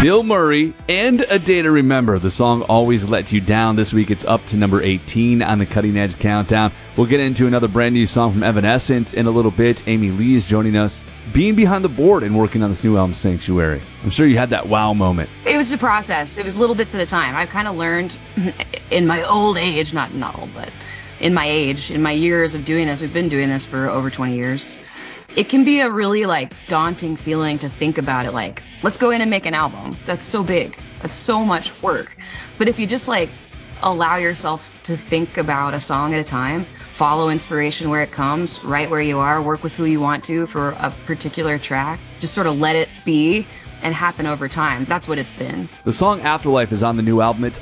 Bill Murray and A Day to Remember. The song Always Let You Down. This week it's up to number 18 on the Cutting Edge Countdown. We'll get into another brand new song from Evanescence in a little bit. Amy Lee is joining us, being behind the board and working on this new album, Sanctuary. I'm sure you had that wow moment. It was a process. It was little bits at a time. I've kind of learned in my old age, not old, but in my age, in my years of doing this, we've been doing this for over 20 years. It can be a really daunting feeling to think about it let's go in and make an album. That's so big. That's so much work. But if you just allow yourself to think about a song at a time, follow inspiration where it comes, right where you are, work with who you want to for a particular track, just sort of let it be and happen over time. That's what it's been. The song Afterlife is on the new album. It's